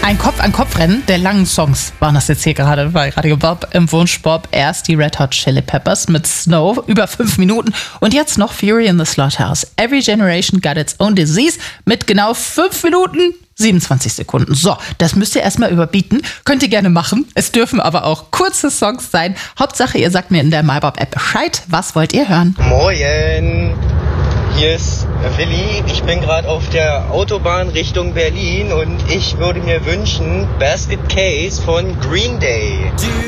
Ein Kopf-an-Kopf-Rennen der langen Songs waren das jetzt hier gerade bei Radio Bob im Wunschbob. Erst die Red Hot Chili Peppers mit Snow, über 5 Minuten. Und jetzt noch Fury in the Slaughterhouse. Every Generation Got Its Own Disease mit genau 5 Minuten 27 Sekunden. So, das müsst ihr erstmal überbieten. Könnt ihr gerne machen. Es dürfen aber auch kurze Songs sein. Hauptsache, ihr sagt mir in der MyBob-App Bescheid. Was wollt ihr hören? Moin, hier ist Willi. Ich bin gerade auf der Autobahn Richtung Berlin und ich würde mir wünschen Basket Case von Green Day.